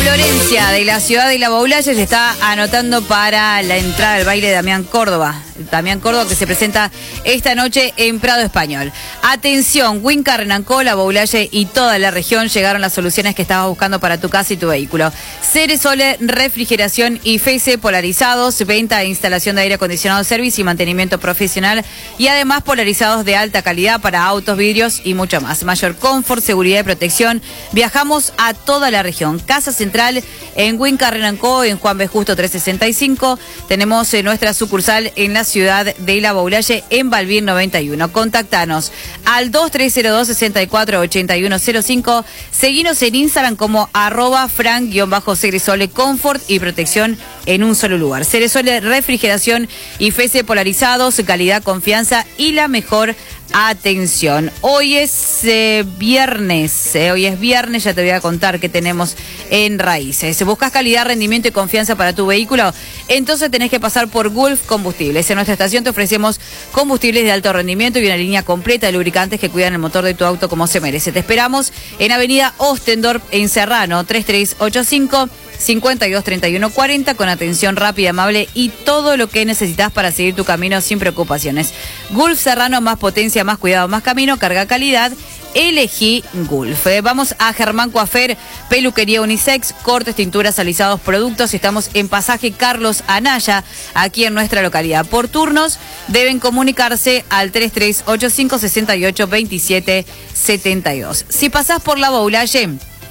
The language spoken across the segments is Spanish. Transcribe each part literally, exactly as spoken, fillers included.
Florencia, de la ciudad de La Baulalle, se está anotando para la entrada al baile de Damián Córdoba. Damián Córdoba, que se presenta esta noche en Prado Español. Atención, Winca, Renancó, La Baulalle y toda la región llegaron las soluciones que estabas buscando para tu casa y tu vehículo. Ceresole, refrigeración y F C polarizados, venta e instalación de aire acondicionado, servicio y mantenimiento profesional y además polarizados de alta calidad para autos, vidrios y mucho más. Mayor confort, seguridad y protección. Viajamos a toda la región. Casa Central en Winca, Renancó, en Juan B. Justo trescientos sesenta y cinco. Tenemos eh, nuestra sucursal en la ciudad de La Baulalle en Balbín noventa y uno. Contactanos al dos tres cero dos, seis cuatro ocho uno cero cinco. Seguinos en Instagram como arroba fran-ceresole, confort y protección en un solo lugar. Ceresole, refrigeración y F C polarizados, calidad, confianza y la mejor atención. Hoy es eh, viernes, eh, hoy es viernes, ya te voy a contar qué tenemos en Raíces. ¿Buscas calidad, rendimiento y confianza para tu vehículo? Entonces tenés que pasar por Gulf Combustibles. En nuestra estación te ofrecemos combustibles de alto rendimiento y una línea completa de lubricantes que cuidan el motor de tu auto como se merece. Te esperamos en Avenida Ostendorf, en Serrano, tres tres ocho cinco, cinco dos tres uno cuatro cero, con atención rápida, amable y todo lo que necesitas para seguir tu camino sin preocupaciones. Gulf Serrano, más potencia, más cuidado, más camino, carga calidad. Elegí Gulf. Eh, vamos a Germán Coafer, peluquería unisex, cortes, tinturas, alisados, productos. Estamos en Pasaje Carlos Anaya, aquí en nuestra localidad. Por turnos deben comunicarse al tres tres ocho cinco, seis ocho, dos siete siete dos. Si pasás por La Baulalle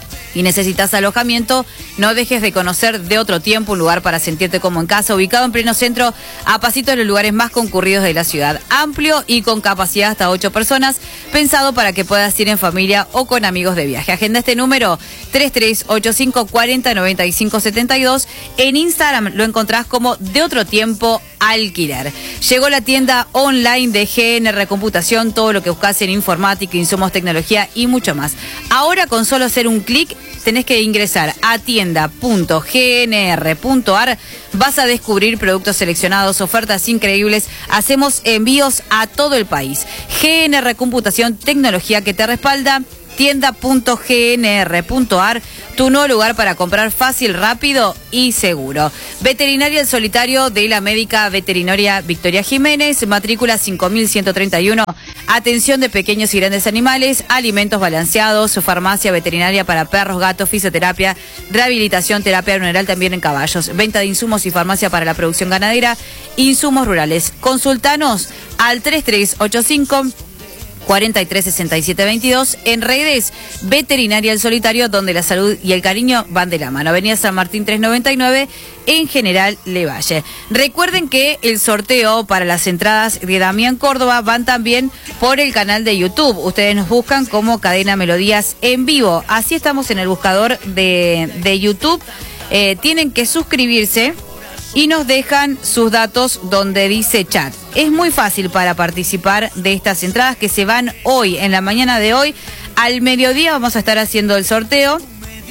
y necesitas alojamiento, no dejes de conocer De Otro Tiempo, un lugar para sentirte como en casa, ubicado en pleno centro, a pasitos de los lugares más concurridos de la ciudad. Amplio y con capacidad hasta ocho personas, pensado para que puedas ir en familia o con amigos de viaje. Agenda este número tres tres ocho cinco, cuatro cero, nueve cinco siete dos. En Instagram lo encontrás como De Otro Tiempo Alquiler. Llegó la tienda online de G N R Computación, todo lo que buscas en informática, insumos, tecnología y mucho más. Ahora, con solo hacer un clic, tenés que ingresar a tienda punto g n r punto a r. Vas a descubrir productos seleccionados, ofertas increíbles. Hacemos envíos a todo el país. G N R Computación, tecnología que te respalda. tienda punto g n r punto a r, tu nuevo lugar para comprar fácil, rápido y seguro. Veterinaria El Solitario de la médica veterinaria Victoria Jiménez, matrícula cinco mil ciento treinta y uno. Atención de pequeños y grandes animales, alimentos balanceados, farmacia veterinaria para perros, gatos, fisioterapia, rehabilitación, terapia neural también en caballos, venta de insumos y farmacia para la producción ganadera, insumos rurales. Consultanos al tres tres ocho cinco, cuatro tres seis siete veintidós. En redes, Veterinaria El Solitario, donde la salud y el cariño van de la mano. Avenida San Martín trescientos noventa y nueve, en General Levalle. Recuerden que el sorteo para las entradas de Damián Córdoba van también por el canal de YouTube. Ustedes nos buscan como Cadena Melodías en vivo. Así estamos en el buscador de, de YouTube. Eh, tienen que suscribirse y nos dejan sus datos donde dice chat. Es muy fácil para participar de estas entradas que se van hoy, en la mañana de hoy. Al mediodía vamos a estar haciendo el sorteo,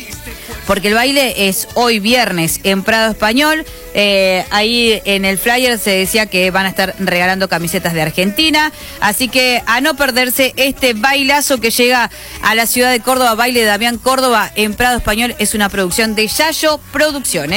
porque el baile es hoy viernes en Prado Español. Eh, ahí en el flyer se decía que van a estar regalando camisetas de Argentina. Así que a no perderse este bailazo que llega a la ciudad de Córdoba. Baile de Damián Córdoba en Prado Español. Es una producción de Yayo Producciones.